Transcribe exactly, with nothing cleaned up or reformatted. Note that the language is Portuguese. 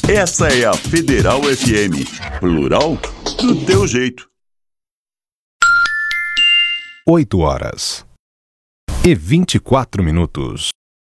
Essa é a Federal F M. Plural do teu jeito. Oito horas e vinte e quatro minutos.